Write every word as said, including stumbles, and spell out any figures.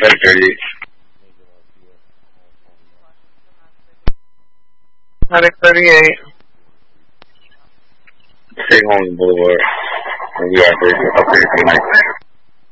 Right, thirty-eight. Attic thirty-eight. Stay home Boulevard. And we are there. Okay, good night.